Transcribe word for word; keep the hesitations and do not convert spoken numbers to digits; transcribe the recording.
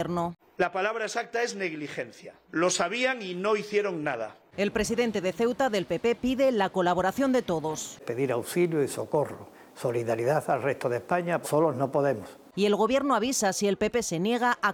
gobierno. La palabra exacta es negligencia. Lo sabían y no hicieron nada. El presidente de Ceuta, del P P, pide la colaboración de todos. Pedir auxilio y socorro, solidaridad al resto de España, solos no podemos. Y el gobierno avisa si el P P se niega a